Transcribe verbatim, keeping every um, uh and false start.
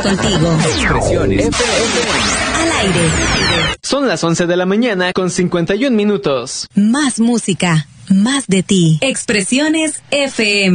contigo. Expresiones F M. Al aire. Son las once de la mañana con cincuenta y un minutos. Más música, más de ti. Expresiones F M.